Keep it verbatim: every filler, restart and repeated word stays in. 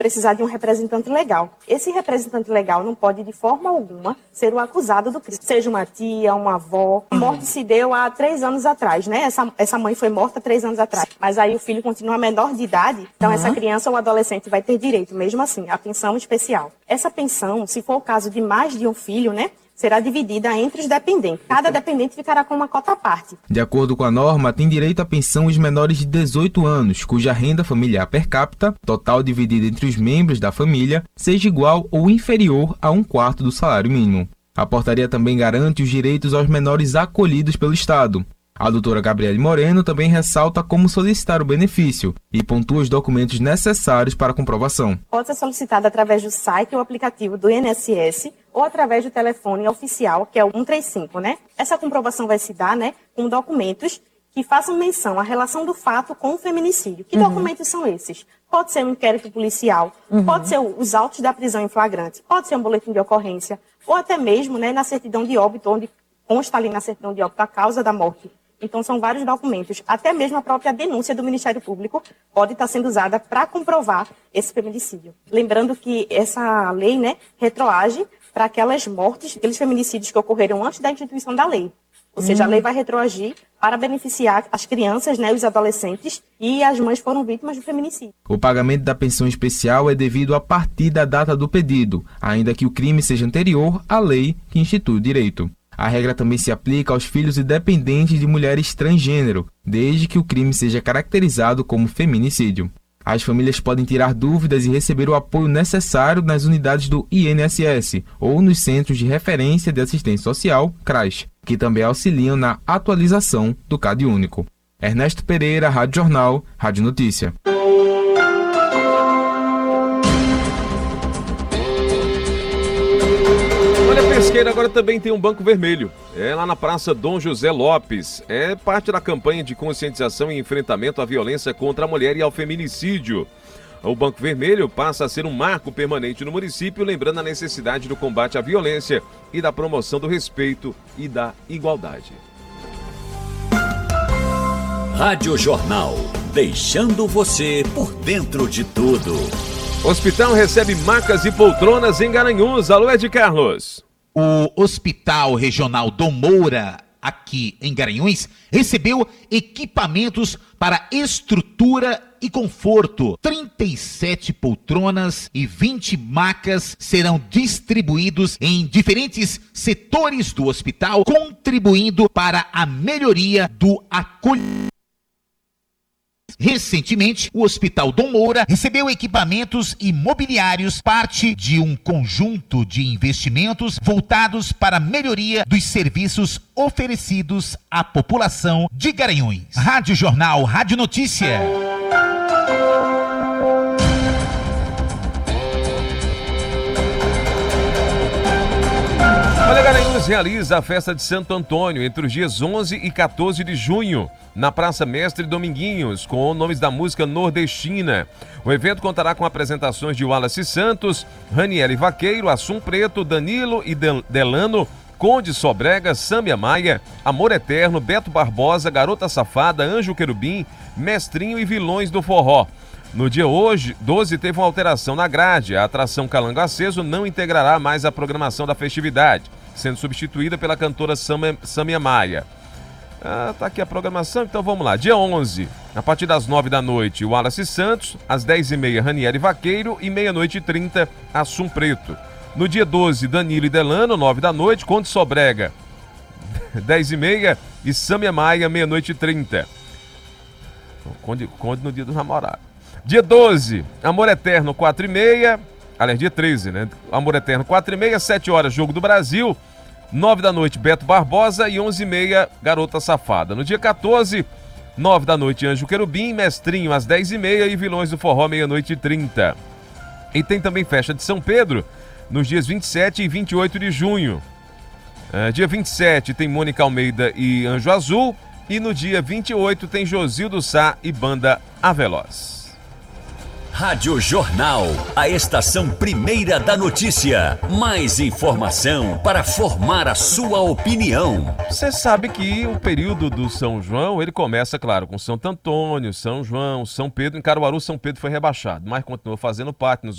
precisar de um representante legal. Esse representante legal não pode, de forma alguma, ser o acusado do crime. Seja uma tia, uma avó. A morte se deu há três anos atrás, né? Essa, essa mãe foi morta há três anos atrás. Mas aí o filho continua menor de idade, então uhum. essa criança ou adolescente vai ter direito, mesmo assim, à pensão especial. Essa pensão, se for o caso de mais de um filho, né? Será dividida entre os dependentes. Cada dependente ficará com uma cota à parte. De acordo com a norma, tem direito à pensão os menores de dezoito anos, cuja renda familiar per capita, total dividida entre os membros da família, seja igual ou inferior a um quarto do salário mínimo. A portaria também garante os direitos aos menores acolhidos pelo Estado. A doutora Gabriele Moreno também ressalta como solicitar o benefício e pontua os documentos necessários para a comprovação. Pode ser solicitada através do site ou aplicativo do I N S S ou através do telefone oficial, que é o cento e trinta e cinco, né? Essa comprovação vai se dar, né, com documentos que façam menção à relação do fato com o feminicídio. Que uhum. documentos são esses? Pode ser um inquérito policial, uhum. pode ser os autos da prisão em flagrante, pode ser um boletim de ocorrência, ou até mesmo, né, na certidão de óbito, onde consta ali na certidão de óbito a causa da morte. Então, são vários documentos. Até mesmo a própria denúncia do Ministério Público pode estar sendo usada para comprovar esse feminicídio. Lembrando que essa lei, né, retroage para aquelas mortes, aqueles feminicídios que ocorreram antes da instituição da lei. Ou seja, hum. a lei vai retroagir para beneficiar as crianças, né, os adolescentes e as mães foram vítimas do feminicídio. O pagamento da pensão especial é devido a partir da data do pedido, ainda que o crime seja anterior à lei que institui o direito. A regra também se aplica aos filhos e dependentes de mulheres transgênero, desde que o crime seja caracterizado como feminicídio. As famílias podem tirar dúvidas e receber o apoio necessário nas unidades do I N S S ou nos Centros de Referência de Assistência Social, CRAS, que também auxiliam na atualização do C A D único. Ernesto Pereira, Rádio Jornal, Rádio Notícia. Olha, Pesqueira agora também tem um banco vermelho. É lá na Praça Dom José Lopes. É parte da campanha de conscientização e enfrentamento à violência contra a mulher e ao feminicídio. O Banco Vermelho passa a ser um marco permanente no município, lembrando a necessidade do combate à violência e da promoção do respeito e da igualdade. Rádio Jornal, deixando você por dentro de tudo. Hospital recebe macas e poltronas em Garanhuns. Alô, Ed Carlos. O Hospital Regional Dom Moura, aqui em Garanhuns, recebeu equipamentos para estrutura e conforto. trinta e sete poltronas e vinte macas serão distribuídos em diferentes setores do hospital, contribuindo para a melhoria do acolhimento. Recentemente, o Hospital Dom Moura recebeu equipamentos imobiliários, parte de um conjunto de investimentos voltados para a melhoria dos serviços oferecidos à população de Garanhuns. Rádio Jornal, Rádio Notícia. Olha, Garanhuns realiza a festa de Santo Antônio entre os dias onze e quatorze de junho, na Praça Mestre Dominguinhos, com nomes da música nordestina. O evento contará com apresentações de Wallace Santos, Raniele Vaqueiro, Assum Preto, Danilo e Delano, Conde Sobrega, Sâmia Maia, Amor Eterno, Beto Barbosa, Garota Safada, Anjo Querubim, Mestrinho e Vilões do Forró. No dia hoje, doze, teve uma alteração na grade. A atração Calango Aceso não integrará mais a programação da festividade, sendo substituída pela cantora Sâmia Maia. Ah, tá aqui a programação, então vamos lá. Dia onze, a partir das nove da noite, Wallace Santos, às dez e meia, Ranieri Vaqueiro e meia-noite e trinta, Assum Preto. No dia doze, Danilo e Delano, nove da noite, Conde Sobrega, dez e meia e Sâmia Maia, meia-noite e trinta. Conde, Conde no dia do namorado. Dia doze, Amor Eterno, quatro e meia, aliás, dia treze, né? Amor Eterno, quatro e meia, sete horas, Jogo do Brasil. nove da noite, Beto Barbosa e onze e meia, Garota Safada. No dia quatorze, nove da noite, Anjo Querubim, Mestrinho às dez e meia e Vilões do Forró, meia-noite e trinta. E tem também festa de São Pedro nos dias vinte e sete e vinte e oito de junho. Uh, dia vinte e sete tem Mônica Almeida e Anjo Azul. E no dia vinte e oito tem Josildo Sá e Banda Aveloz. Rádio Jornal, a estação primeira da notícia. Mais informação para formar a sua opinião. Você sabe que o período do São João, ele começa, claro, com Santo Antônio, São João, São Pedro. Em Caruaru, São Pedro foi rebaixado, mas continuou fazendo parte nos